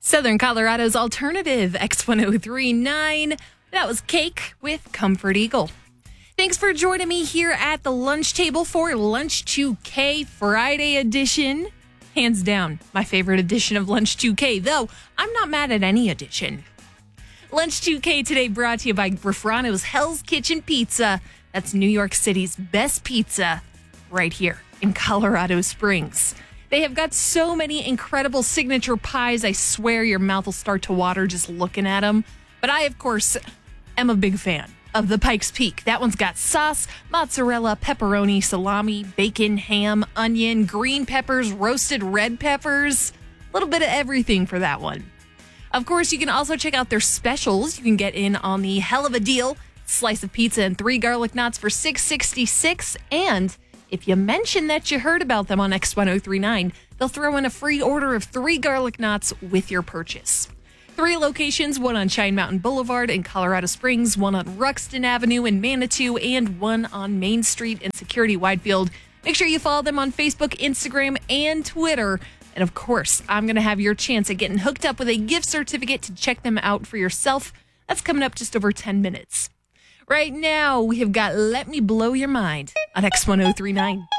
Southern Colorado's alternative X1039. That was Cake with Comfort Eagle. Thanks for joining me here at the lunch table for Lunch 2K Friday edition. Hands down, my favorite edition of Lunch 2K, though I'm not mad at any edition. Lunch 2K today brought to you by Grafrano's Hell's Kitchen Pizza. That's New York City's best pizza right here in Colorado Springs. They have got so many incredible signature pies. I swear your mouth will start to water just looking at them. But I, of course, am a big fan of the Pikes Peak. That one's got sauce, mozzarella, pepperoni, salami, bacon, ham, onion, green peppers, roasted red peppers. A little bit of everything for that one. Of course, you can also check out their specials. You can get in on the hell of a deal. Slice of pizza and 3 garlic knots for $6.66. And if you mention that you heard about them on X1039, they'll throw in a free order of 3 garlic knots with your purchase. 3 locations, one on Cheyenne Mountain Boulevard in Colorado Springs, one on Ruxton Avenue in Manitou, and one on Main Street in Security Widefield. Make sure you follow them on Facebook, Instagram, and Twitter. And of course, I'm going to have your chance at getting hooked up with a gift certificate to check them out for yourself. That's coming up just over 10 minutes. Right now, we have got Let Me Blow Your Mind on X1039.